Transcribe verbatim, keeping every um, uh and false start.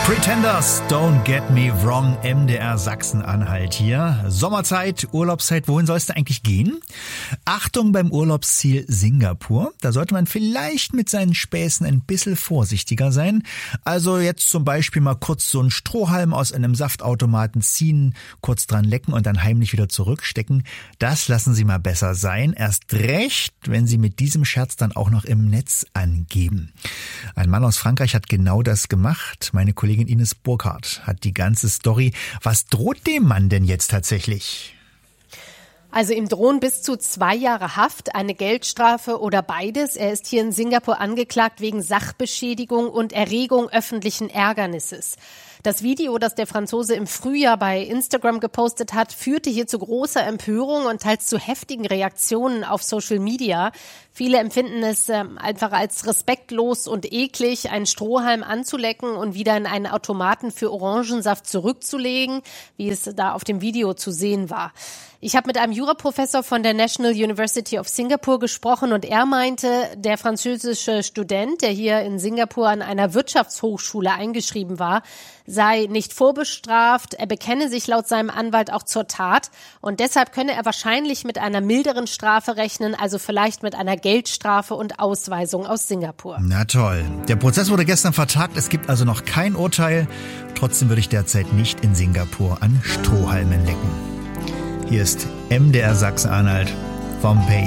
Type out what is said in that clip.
Pretenders, don't get me wrong, M D R Sachsen-Anhalt hier. Sommerzeit, Urlaubszeit, wohin soll es da eigentlich gehen? Achtung beim Urlaubsziel Singapur. Da sollte man vielleicht mit seinen Späßen ein bisschen vorsichtiger sein. Also jetzt zum Beispiel mal kurz so einen Strohhalm aus einem Saftautomaten ziehen, kurz dran lecken und dann heimlich wieder zurückstecken. Das lassen Sie mal besser sein. Erst recht, wenn Sie mit diesem Scherz dann auch noch im Netz angeben. Ein Mann aus Frankreich hat genau das gemacht. Meine Kollegin Ines Burkhardt hat die ganze Story. Was droht dem Mann denn jetzt tatsächlich? Also ihm drohen bis zu zwei Jahre Haft, eine Geldstrafe oder beides. Er ist hier in Singapur angeklagt wegen Sachbeschädigung und Erregung öffentlichen Ärgernisses. Das Video, das der Franzose im Frühjahr bei Instagram gepostet hat, führte hier zu großer Empörung und teils zu heftigen Reaktionen auf Social Media. Viele empfinden es äh, einfach als respektlos und eklig, einen Strohhalm anzulecken und wieder in einen Automaten für Orangensaft zurückzulegen, wie es da auf dem Video zu sehen war. Ich habe mit einem Juraprofessor von der National University of Singapore gesprochen und er meinte, der französische Student, der hier in Singapur an einer Wirtschaftshochschule eingeschrieben war, sei nicht vorbestraft. Er bekenne sich laut seinem Anwalt auch zur Tat und deshalb könne er wahrscheinlich mit einer milderen Strafe rechnen, also vielleicht mit einer Geldstrafe und Ausweisung aus Singapur. Na toll. Der Prozess wurde gestern vertagt. Es gibt also noch kein Urteil. Trotzdem würde ich derzeit nicht in Singapur an Strohhalmen lecken. Hier ist M D R Sachsen-Anhalt vom Pace.